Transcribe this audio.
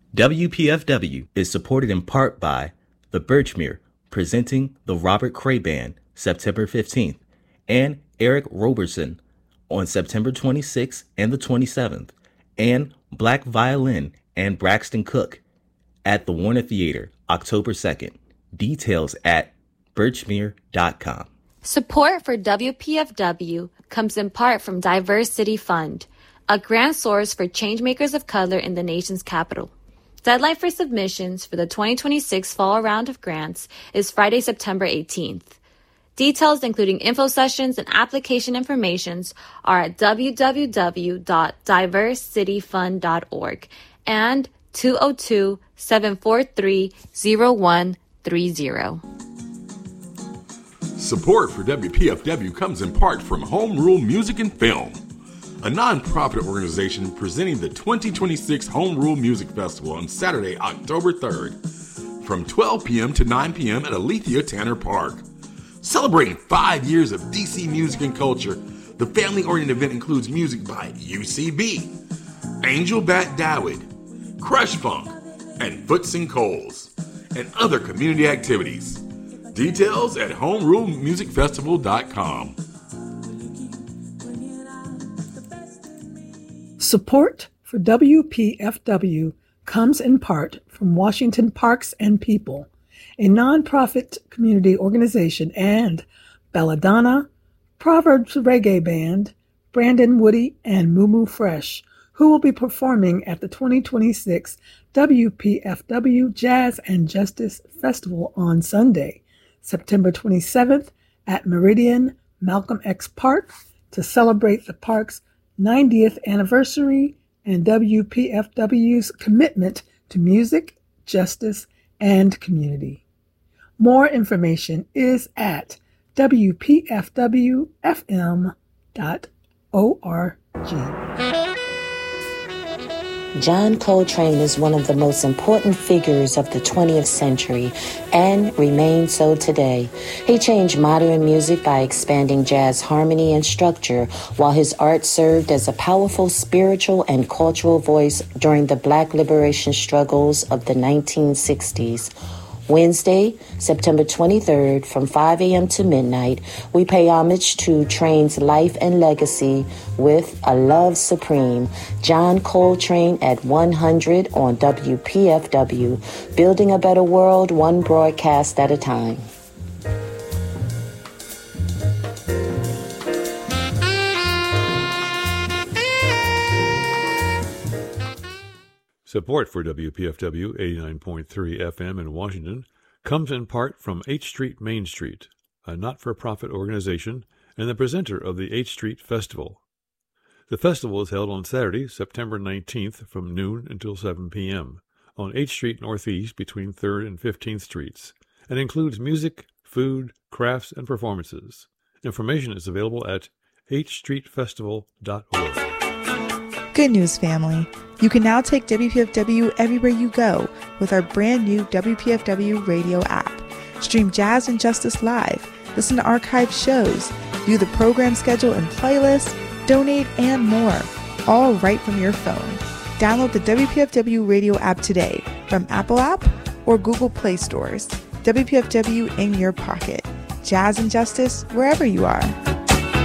WPFW is supported in part by the Birchmere, presenting the Robert Cray Band, September 15th, and Eric Roberson on September 26th and the 27th, and Black Violin and Braxton Cook at the Warner Theater, October 2nd. Details at birchmere.com. Support for WPFW comes in part from Diversity Fund, a grant source for changemakers of color in the nation's capital. Deadline for submissions for the 2026 fall round of grants is Friday, September 18th. Details, including info sessions and application informations, are at www.diversityfund.org and 202-743-0130. Support for WPFW comes in part from Home Rule Music and Film, a non-profit organization presenting the 2026 Home Rule Music Festival on Saturday, October 3rd, from 12 p.m. to 9 p.m. at Alethea Tanner Park. Celebrating 5 years of DC music and culture, the family-oriented event includes music by UCB, Angel Bat Dawid, Crush Funk, and Foots and Coles, and other community activities. Details at homerulemusicfestival.com. Support for WPFW comes in part from Washington Parks and People, a nonprofit community organization, and Belladonna, Proverbs Reggae Band, Brandon Woody, and Moo Fresh, who will be performing at the 2026 WPFW Jazz and Justice Festival on Sunday, September 27th at Meridian Malcolm X Park to celebrate the park's 90th anniversary and WPFW's commitment to music, justice, and community. More information is at wpfwfm.org. John Coltrane is one of the most important figures of the 20th century and remains so today. He changed modern music by expanding jazz harmony and structure, while his art served as a powerful spiritual and cultural voice during the Black liberation struggles of the 1960s. Wednesday, September 23rd, from 5 a.m. to midnight, we pay homage to Train's life and legacy with A Love Supreme, John Coltrane at 100 on WPFW, building a better world one broadcast at a time. Support for WPFW 89.3 FM in Washington comes in part from H Street Main Street, a not-for-profit organization and the presenter of the H Street Festival. The festival is held on Saturday, September 19th from noon until 7 p.m. on H Street Northeast between 3rd and 15th Streets and includes music, food, crafts, and performances. Information is available at hstreetfestival.org. Good news, family. You can now take WPFW everywhere you go with our brand new WPFW radio app. Stream Jazz and Justice live, listen to archived shows, view the program schedule and playlist, donate, and more, all right from your phone. Download the WPFW radio app today from Apple App or Google Play stores. WPFW in your pocket. Jazz and Justice wherever you are.